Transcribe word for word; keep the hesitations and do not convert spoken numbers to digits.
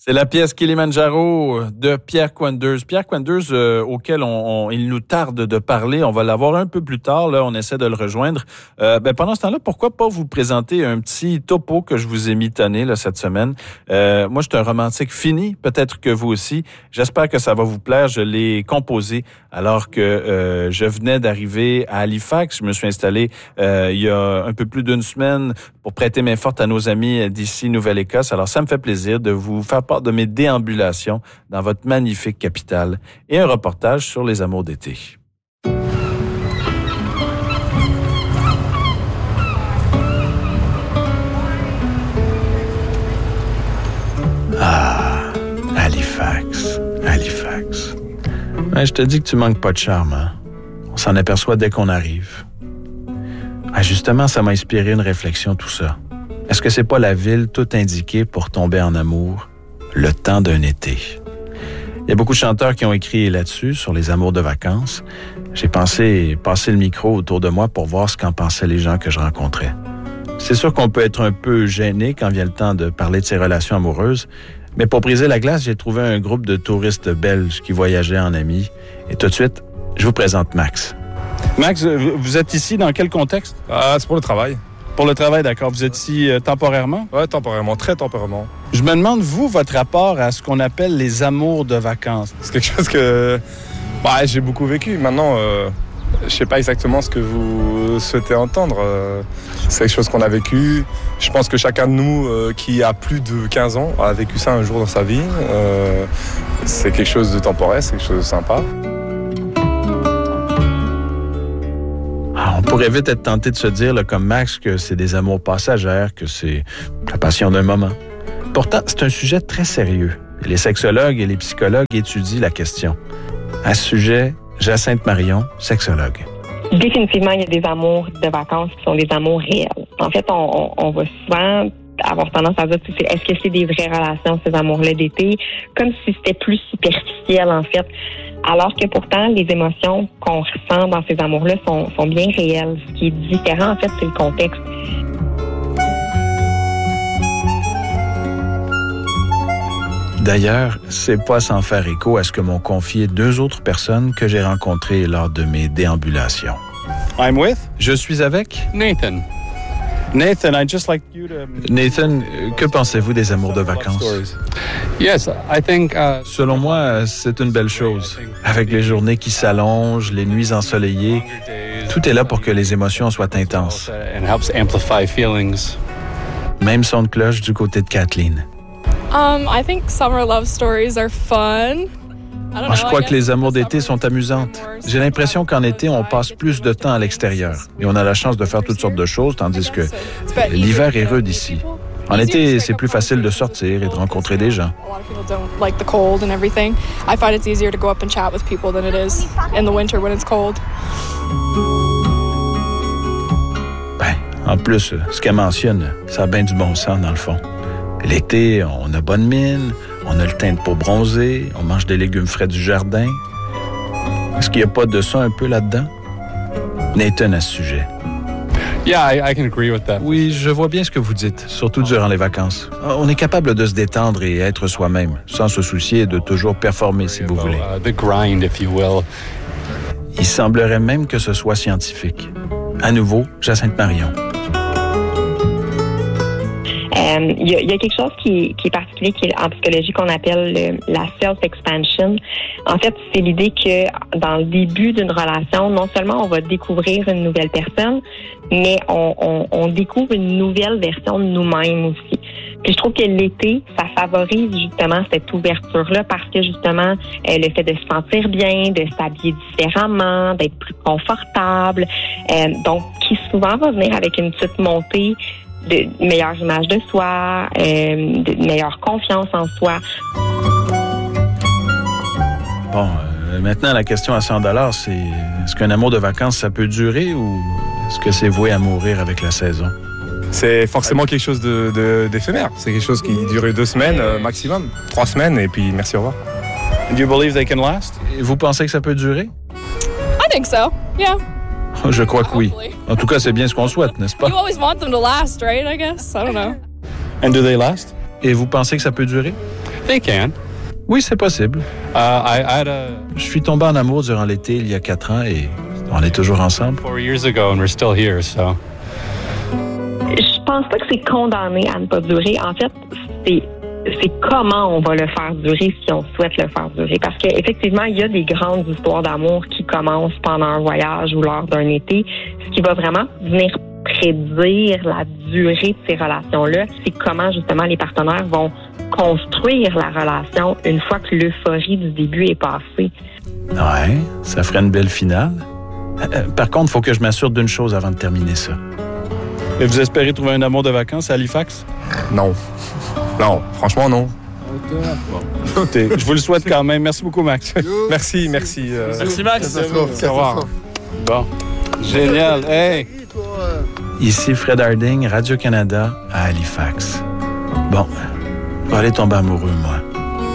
C'est la pièce Kilimanjaro de Pierre Quenders. Pierre Quenders, euh, auquel on, on, il nous tarde de parler. On va l'avoir un peu plus tard. Là, on essaie de le rejoindre. Euh, ben, pendant ce temps-là, pourquoi pas vous présenter un petit topo que je vous ai mitonné là, cette semaine. Euh, moi, je suis un romantique fini. Peut-être que vous aussi. J'espère que ça va vous plaire. Je l'ai composé alors que euh, je venais d'arriver à Halifax. Je me suis installé euh, il y a un peu plus d'une semaine pour prêter main forte à nos amis d'ici Nouvelle-Écosse. Alors, ça me fait plaisir de vous faire part de mes déambulations dans votre magnifique capitale et un reportage sur les amours d'été. Ah, Halifax, Halifax. Ouais, je te dis que tu manques pas de charme, hein? On s'en aperçoit dès qu'on arrive. Ah, justement, ça m'a inspiré une réflexion, tout ça. Est-ce que c'est pas la ville toute indiquée pour tomber en amour? Le temps d'un été. Il y a beaucoup de chanteurs qui ont écrit là-dessus, sur les amours de vacances. J'ai pensé passer le micro autour de moi pour voir ce qu'en pensaient les gens que je rencontrais. C'est sûr qu'on peut être un peu gêné quand vient le temps de parler de ses relations amoureuses, mais pour briser la glace, j'ai trouvé un groupe de touristes belges qui voyageaient en amis. Et tout de suite, je vous présente Max. Max, vous êtes ici dans quel contexte? Ah, c'est pour le travail. Pour le travail, d'accord. Vous êtes ici euh, temporairement? Oui, temporairement, très temporairement. Je me demande, vous, votre rapport à ce qu'on appelle les amours de vacances. C'est quelque chose que bah, j'ai beaucoup vécu. Maintenant, euh, je ne sais pas exactement ce que vous souhaitez entendre. Euh, c'est quelque chose qu'on a vécu. Je pense que chacun de nous euh, qui a plus de quinze ans a vécu ça un jour dans sa vie. Euh, c'est quelque chose de temporaire, c'est quelque chose de sympa. On pourrait vite être tenté de se dire, là, comme Max, que c'est des amours passagères, que c'est la passion d'un moment. Pourtant, c'est un sujet très sérieux. Les sexologues et les psychologues étudient la question. À ce sujet, Jacinthe Marion, sexologue. Définitivement, il y a des amours de vacances qui sont des amours réels. En fait, on, on, on va souvent avoir tendance à dire, est-ce que c'est des vraies relations, ces amours-là d'été, comme si c'était plus superficiel, en fait. Alors que pourtant, les émotions qu'on ressent dans ces amours-là sont, sont bien réelles. Ce qui est différent, en fait, c'est le contexte. D'ailleurs, c'est pas sans faire écho à ce que m'ont confié deux autres personnes que j'ai rencontrées lors de mes déambulations. I'm with? Je suis avec? Nathan. Nathan, I'd just like you to... Nathan, que pensez-vous des amours de vacances? Yes, I think, uh... Selon moi, c'est une belle chose. Avec les journées qui s'allongent, les nuits ensoleillées, tout est là pour que les émotions soient intenses. Même son de cloche du côté de Kathleen. Um, I think summer love stories are fun. Moi, je crois que les amours d'été sont amusantes. J'ai l'impression qu'en été, on passe plus de temps à l'extérieur et on a la chance de faire toutes sortes de choses, tandis que l'hiver est rude ici. En été, c'est plus facile de sortir et de rencontrer des gens. Ben, en plus, ce qu'elle mentionne, ça a bien du bon sens dans le fond. L'été, on a bonne mine, on a le teint de peau bronzé, on mange des légumes frais du jardin. Est-ce qu'il n'y a pas de ça un peu là-dedans? Nathan à ce sujet. Yeah, I, I can agree with that. Oui, je vois bien ce que vous dites, surtout durant les vacances. On est capable de se détendre et être soi-même, sans se soucier de toujours performer, si vous voulez. Uh, the grind, if you will. Il semblerait même que ce soit scientifique. À nouveau, Jacinthe Marion. Il euh, y, y a quelque chose qui, qui est particulier qui est en psychologie qu'on appelle le, la self-expansion. En fait, c'est l'idée que dans le début d'une relation, non seulement on va découvrir une nouvelle personne, mais on, on, on découvre une nouvelle version de nous-mêmes aussi. Puis je trouve que l'été, ça favorise justement cette ouverture-là parce que justement, euh, le fait de se sentir bien, de s'habiller différemment, d'être plus confortable, euh, donc qui souvent va venir avec une petite montée de meilleure image de soi, euh, de meilleure confiance en soi. Bon, euh, maintenant, la question à cent dollars, c'est est-ce qu'un amour de vacances, ça peut durer ou est-ce que c'est voué à mourir avec la saison? C'est forcément quelque chose de, de, d'éphémère. C'est quelque chose qui dure deux semaines euh, maximum, trois semaines, et puis merci, au revoir. Do you believe they can last? Et vous pensez que ça peut durer? I think so, yeah. Je crois que oui. En tout cas, c'est bien ce qu'on souhaite, n'est-ce pas? You always want them to last, right? I guess. I don't know. And do they last? Et vous pensez que ça peut durer? They can. Oui, c'est possible. Uh, I, I had a Je suis tombé en amour durant l'été il y a quatre ans et on est toujours ensemble. four years ago, and we're still here. So Je pense pas que c'est condamné à ne pas durer. En fait, c'est c'est comment on va le faire durer si on souhaite le faire durer. Parce qu'effectivement, il y a des grandes histoires d'amour qui commencent pendant un voyage ou lors d'un été. Ce qui va vraiment venir prédire la durée de ces relations-là, c'est comment justement les partenaires vont construire la relation une fois que l'euphorie du début est passée. Ouais, ça ferait une belle finale. Euh, par contre, il faut que je m'assure d'une chose avant de terminer ça. Et vous espérez trouver un amour de vacances à Halifax? Non. Non, franchement, non. Écoutez, je vous le souhaite quand même. Merci beaucoup, Max. Merci, merci. euh, Merci, Max. Au revoir. bon, génial. Hey. Ici Fred Harding, Radio-Canada à Halifax. Bon, je vais aller tomber amoureux, moi.